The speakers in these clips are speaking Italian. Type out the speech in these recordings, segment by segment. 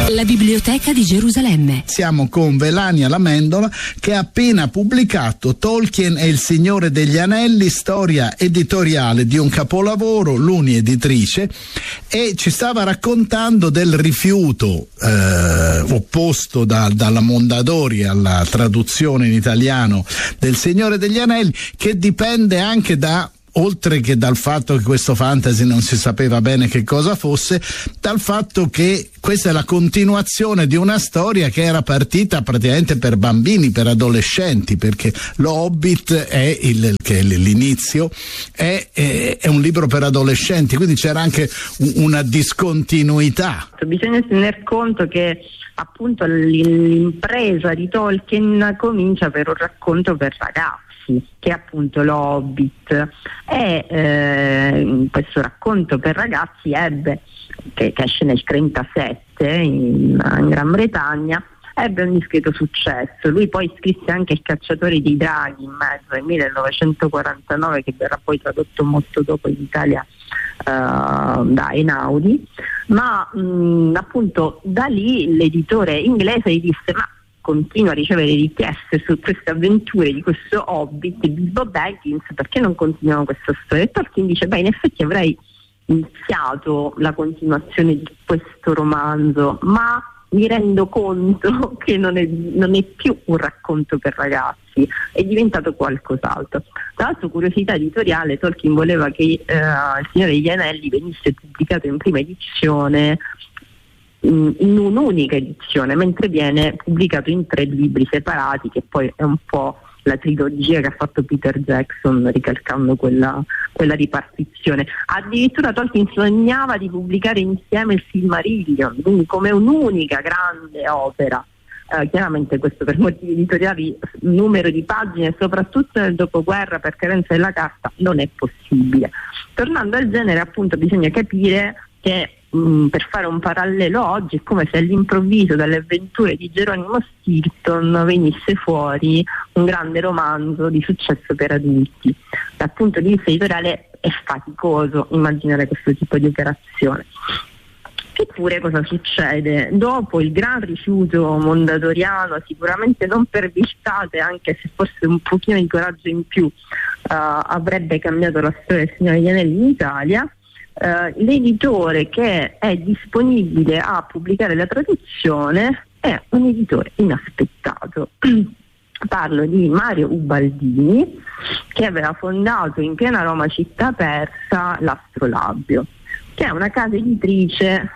La Biblioteca di Gerusalemme. Siamo con Melania Lamendola, che ha appena pubblicato Tolkien e il Signore degli Anelli, storia editoriale di un capolavoro, l'Uni editrice, e ci stava raccontando del rifiuto opposto dalla Mondadori alla traduzione in italiano del Signore degli Anelli, che dipende anche oltre che dal fatto che questo fantasy non si sapeva bene che cosa fosse, dal fatto che questa è la continuazione di una storia che era partita praticamente per bambini, per adolescenti, perché lo Hobbit è l'inizio, è un libro per adolescenti, quindi c'era anche una discontinuità. Bisogna tener conto che appunto l'impresa di Tolkien comincia per un racconto per ragazzi, che è appunto lo Hobbit, e questo racconto per ragazzi che esce nel 1937 in Gran Bretagna, ebbe un discreto successo. Lui poi scrisse anche Il cacciatore dei draghi in mezzo nel 1949, che verrà poi tradotto molto dopo in Italia da Einaudi, ma appunto da lì l'editore inglese gli disse: ma continua a ricevere richieste su queste avventure di questo Hobbit, Bilbo Baggins, perché non continuiamo questa storia? E Tolkien dice: beh, in effetti avrei iniziato la continuazione di questo romanzo, ma mi rendo conto che non è più un racconto per ragazzi, è diventato qualcos'altro. Tra l'altro, curiosità editoriale, Tolkien voleva che Il Signore degli Anelli venisse pubblicato in prima edizione, in un'unica edizione, mentre viene pubblicato in 3 libri separati, che poi è un po' la trilogia che ha fatto Peter Jackson, ricalcando quella ripartizione. Addirittura Tolkien sognava di pubblicare insieme il Silmarillion, quindi come un'unica grande opera. Chiaramente questo per motivi editoriali, numero di pagine, soprattutto nel dopoguerra, per carenza della carta, non è possibile. Tornando al genere, appunto, bisogna capire che per fare un parallelo oggi è come se all'improvviso dalle avventure di Geronimo Stilton venisse fuori un grande romanzo di successo per adulti. Dal punto di vista editoriale è faticoso immaginare questo tipo di operazione. Eppure cosa succede? Dopo il gran rifiuto mondadoriano, sicuramente non per viltate, anche se forse un pochino di coraggio in più avrebbe cambiato la storia del Signore degli Anelli in Italia, l'editore che è disponibile a pubblicare la traduzione è un editore inaspettato. Parlo di Mario Ubaldini, che aveva fondato in piena Roma città persa l'Astrolabio, che è una casa editrice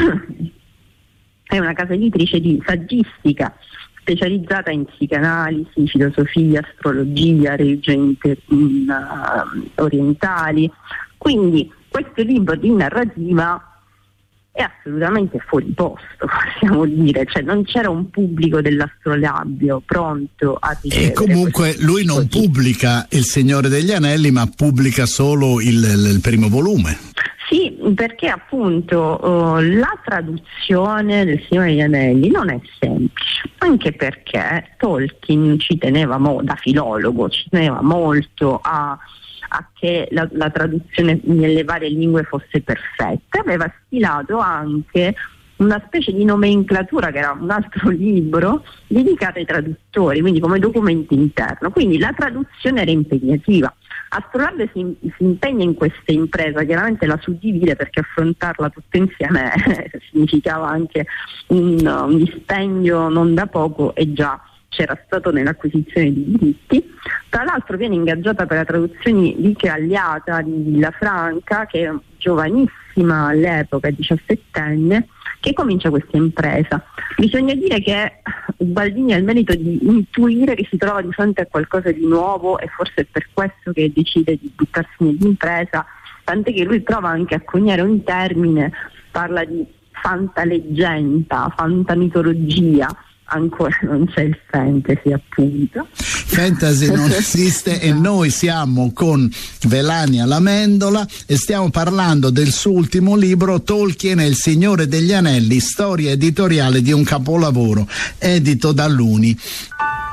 di saggistica specializzata in psicanalisi, filosofia, astrologia, religioni orientali. Quindi questo libro di narrativa è assolutamente fuori posto, possiamo dire, cioè non c'era un pubblico dell'Astrolabio pronto a ricevere. E comunque lui non pubblica Il Signore degli Anelli, ma pubblica solo il primo volume. Sì, perché appunto la traduzione del Signore degli Anelli non è semplice, anche perché Tolkien ci teneva da filologo, ci teneva molto a che la traduzione nelle varie lingue fosse perfetta. Aveva stilato anche una specie di nomenclatura, che era un altro libro dedicato ai traduttori, quindi come documento interno. Quindi la traduzione era impegnativa. Astrolabio si impegna in questa impresa, chiaramente la suddivide perché affrontarla tutta insieme significava anche un dispendio non da poco, e già c'era stato nell'acquisizione di diritti. Tra l'altro viene ingaggiata per la traduzione di Cagliata di Villafranca, che è giovanissima all'epoca, 17enne, che comincia questa impresa. Bisogna dire che Ubaldini ha il merito di intuire che si trova di fronte a qualcosa di nuovo, e forse è per questo che decide di buttarsi nell'impresa, tant'è che lui prova anche a coniare un termine, parla di fantaleggenda, fantamitologia. Ancora non c'è il fantasy, appunto. Fantasy non esiste. E noi siamo con Melania Lamendola e stiamo parlando del suo ultimo libro, Tolkien e il Signore degli Anelli, storia editoriale di un capolavoro, edito da Luni.